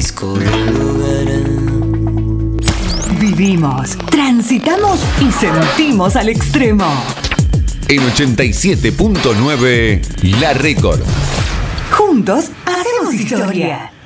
disco del lugar. Vivimos, transitamos y sentimos al extremo. En 87.9 La Record. Juntos hacemos historia.